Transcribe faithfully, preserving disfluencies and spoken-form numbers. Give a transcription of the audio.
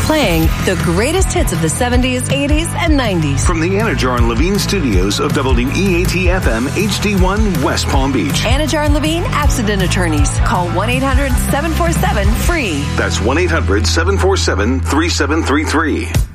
playing the greatest hits of the seventies, eighties, and nineties. From the Anajar and Levine studios of W E A T F M H D one West Palm Beach. Anajar and Levine Accident Attorneys. Call one eight hundred seven four seven FREE. That's one eight hundred seven four seven three seven three three.